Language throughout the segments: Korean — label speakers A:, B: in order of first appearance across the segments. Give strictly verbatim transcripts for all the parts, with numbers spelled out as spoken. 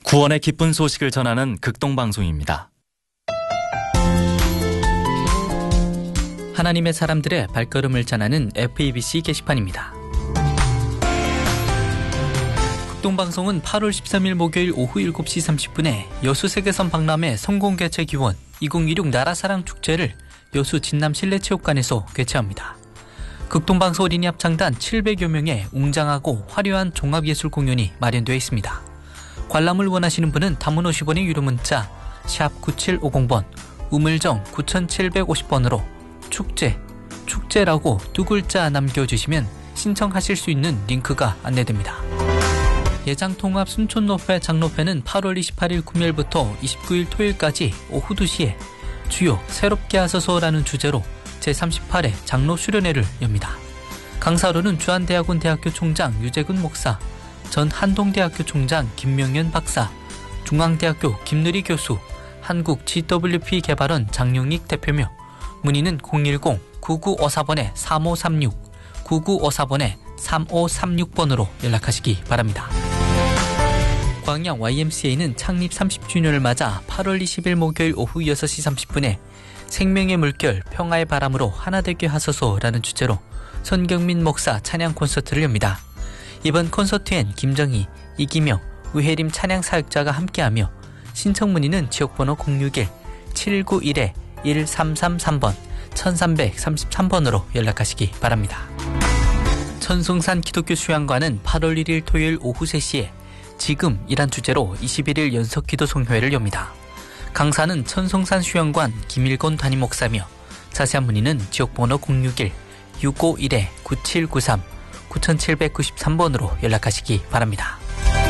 A: 구원의 기쁜 소식을 전하는 극동방송입니다.
B: 하나님의 사람들의 발걸음을 전하는 에프이비씨 게시판입니다. 극동방송은 팔월 십삼일 목요일 오후 일곱 시 삼십 분에 여수 세계선 박람회 성공개최 기원 이천이십육 나라사랑 축제를 여수 진남 실내체육관에서 개최합니다. 극동방송 어린이 합창단 칠백여 명의 웅장하고 화려한 종합예술 공연이 마련되어 있습니다. 관람을 원하시는 분은 단문 오십 원의 유료 문자 샵 구칠오공 번, 우물정 구칠오공 번으로 축제, 축제라고 두 글자 남겨주시면 신청하실 수 있는 링크가 안내됩니다. 예장통합 순촌노회 장로회는 팔월 이십팔일 금요일부터 이십구일 토요일까지 오후 두 시에 주요 새롭게 하소서라는 주제로 제삼십팔 회 장로 수련회를 엽니다. 강사로는 주한대학원 대학교 총장 유재근 목사, 전 한동대학교 총장 김명현 박사, 중앙대학교 김누리 교수, 한국 지더블유피 개발원 장용익 대표며 문의는 공일공 구구오사 번에 삼오삼육, 구구오사 번에 삼오삼육 번으로 연락하시기 바랍니다. 광양 와이엠씨에이는 창립 삼십 주년을 맞아 팔월 이십일 목요일 오후 여섯 시 삼십 분에 생명의 물결 평화의 바람으로 하나되게 하소서라는 주제로 선경민 목사 찬양 콘서트를 엽니다. 이번 콘서트엔 김정희, 이기명, 우혜림 찬양 사역자가 함께하며 신청 문의는 지역번호 공육일 칠구일 일삼삼삼 번, 천삼백삼십삼 번으로 연락하시기 바랍니다. 천송산 기독교 수양관은 팔월 일일 토요일 오후 세 시에 지금이란 주제로 이십일일 연속 기도 성회를 엽니다. 강사는 천송산 수양관 김일곤 담임 목사며 자세한 문의는 지역번호 공육일 육오일 구칠구삼, 구칠구삼 번으로 연락하시기 바랍니다.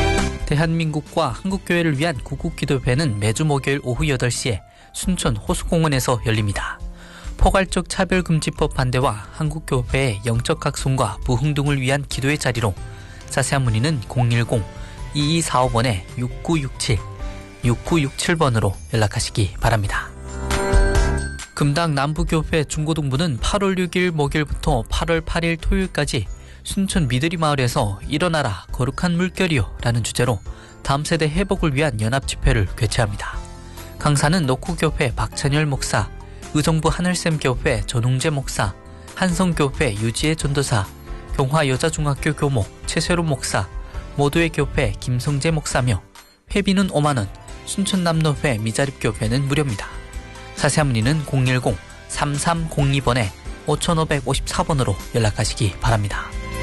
B: 대한민국과 한국교회를 위한 구국기도회는 매주 목요일 오후 여덟 시에 순천 호수공원에서 열립니다. 포괄적 차별금지법 반대와 한국교회의 영적 각성과 부흥 등을 위한 기도의 자리로 자세한 문의는 공일공 이이사오 번에 육구육칠, 육구육칠 번으로 연락하시기 바랍니다. 금당 남부교회 중고등부는 팔월 육일 목요일부터 팔월 팔일 토요일까지 순천 미드리마을에서 일어나라 거룩한 물결이요 라는 주제로 다음 세대 회복을 위한 연합집회를 개최합니다. 강사는 녹후교회 박찬열 목사, 의정부 하늘샘교회 전웅재 목사, 한성교회 유지혜 전도사, 경화여자중학교 교모 최세로 목사, 모두의 교회 김성재 목사며 회비는 오만 원, 순천남로회 미자립교회는 무료입니다. 자세한 문의는 공일공 삼삼공이 번에 오오오사 번으로 연락하시기 바랍니다.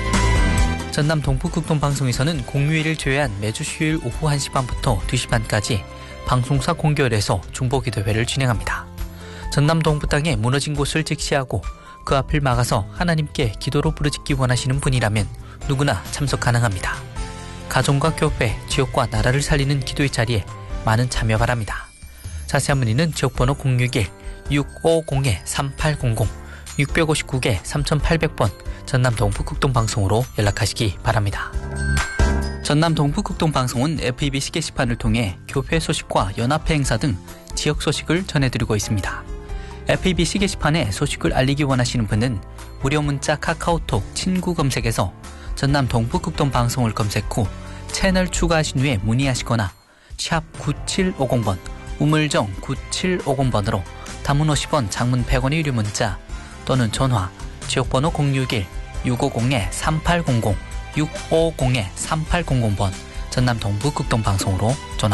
B: 전남 동부극동방송에서는 공휴일을 제외한 매주 수요일 오후 한 시 반부터 두 시 반까지 방송사 공개열에서 중보기도회를 진행합니다. 전남 동부 땅에 무너진 곳을 직시하고 그 앞을 막아서 하나님께 기도로 부르짖기 원하시는 분이라면 누구나 참석 가능합니다. 가정과 교회, 지역과 나라를 살리는 기도의 자리에 많은 참여 바랍니다. 자세한 문의는 지역번호 공육일 육오공 삼팔공공, 육오구 삼팔공공 번 전남 동부극동방송으로 연락하시기 바랍니다. 전남 동부극동방송은 에프이비씨 게시판을 통해 교회 소식과 연합회 행사 등 지역 소식을 전해드리고 있습니다. 에프이비씨 게시판에 소식을 알리기 원하시는 분은 무료 문자 카카오톡 친구 검색에서 전남 동부극동방송을 검색 후 채널 추가하신 후에 문의하시거나 샵 구칠오공 번, 우물정 구칠오공 번으로 단문 오십 원, 장문 백 원의 유료 문자 또는 전화 지역번호 공육일 육오공 삼팔공공, 육오공 삼팔공공 번 전남 동부극동방송으로 전화